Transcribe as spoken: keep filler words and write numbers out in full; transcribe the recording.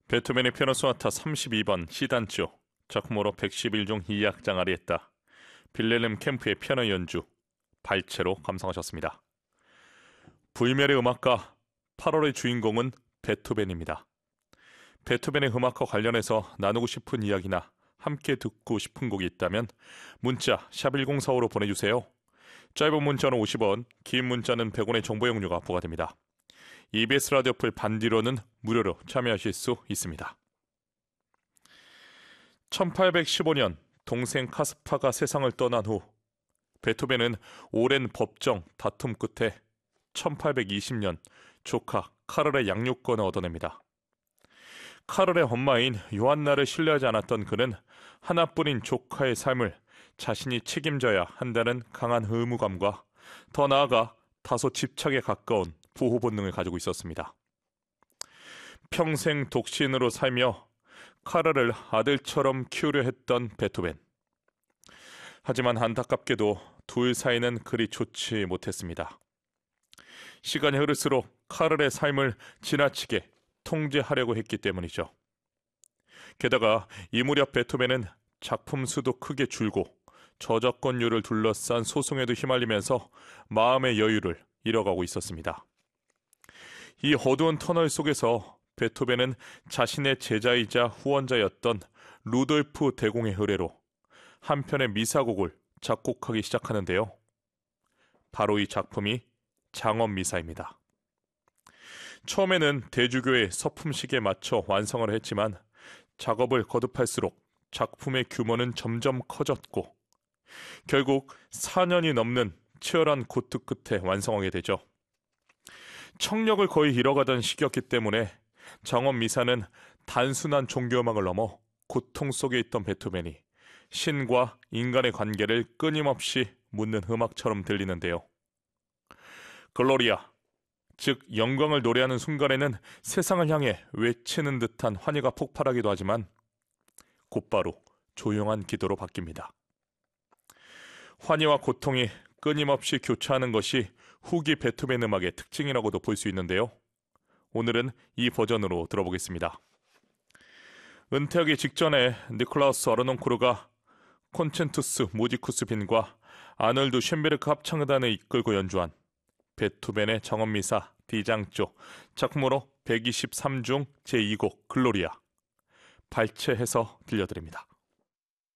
베토벤의 피아노 소나타 삼십이 번 C단조, 작품으로 백십일 중 이 악장 아리에타, 빌렐름 캠프의 피아노 연주, 발체로 감상하셨습니다. 불멸의 음악가 팔 월의 주인공은 베토벤입니다. 베토벤의 음악과 관련해서 나누고 싶은 이야기나 함께 듣고 싶은 곡이 있다면 문자 샵 일공사오로 보내주세요. 짧은 문자는 오십 원, 긴 문자는 백 원의 정보 용료가 부과됩니다. 이비에스 라디오 풀 반디로는 무료로 참여하실 수 있습니다. 천팔백십오 년 동생 카스파가 세상을 떠난 후 베토벤은 오랜 법정 다툼 끝에 천팔백이십 년 조카 카를의 양육권을 얻어냅니다. 카를의 엄마인 요한나를 신뢰하지 않았던 그는 하나뿐인 조카의 삶을 자신이 책임져야 한다는 강한 의무감과 더 나아가 다소 집착에 가까운 보호 본능을 가지고 있었습니다. 평생 독신으로 살며 카를을 아들처럼 키우려 했던 베토벤. 하지만 안타깝게도 둘 사이는 그리 좋지 못했습니다. 시간이 흐를수록 카를의 삶을 지나치게 통제하려고 했기 때문이죠. 게다가 이 무렵 베토벤은 작품 수도 크게 줄고 저작권료를 둘러싼 소송에도 휘말리면서 마음의 여유를 잃어가고 있었습니다. 이 어두운 터널 속에서 베토벤은 자신의 제자이자 후원자였던 루돌프 대공의 의뢰로 한 편의 미사곡을 작곡하기 시작하는데요. 바로 이 작품이 장엄미사입니다. 처음에는 대주교의 서품식에 맞춰 완성을 했지만 작업을 거듭할수록 작품의 규모는 점점 커졌고 결국 사 년이 넘는 치열한 고투 끝에 완성하게 되죠. 청력을 거의 잃어가던 시기였기 때문에 장엄미사는 단순한 종교음악을 넘어 고통 속에 있던 베토벤이 신과 인간의 관계를 끊임없이 묻는 음악처럼 들리는데요. 글로리아, 즉 영광을 노래하는 순간에는 세상을 향해 외치는 듯한 환희가 폭발하기도 하지만 곧바로 조용한 기도로 바뀝니다. 환희와 고통이 끊임없이 교차하는 것이 후기 베토벤 음악의 특징이라고도 볼 수 있는데요. 오늘은 이 버전으로 들어보겠습니다. 은퇴하기 직전에 니콜라우스 아르논코르가 콘첸투스 무지쿠스 빈과 아놀드 쉔베르크 합창단을 이끌고 연주한 베토벤의 장엄미사 D장조, 작품으로 백이십삼 중 제이 곡 글로리아, 발췌해서 들려드립니다.